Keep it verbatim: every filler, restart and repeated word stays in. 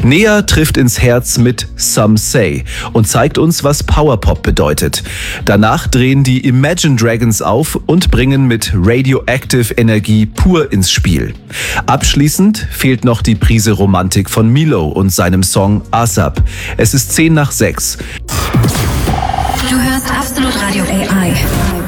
Nea trifft ins Herz mit Some Say und zeigt uns, was Powerpop bedeutet. Danach drehen die Imagine Dragons auf und bringen mit Radioactive Energie pur ins Spiel. Abschließend fehlt noch die Prise Romantik von Milo und seinem Song ASAP. Es ist zehn nach sechs. Du hörst Absolut Radio A I.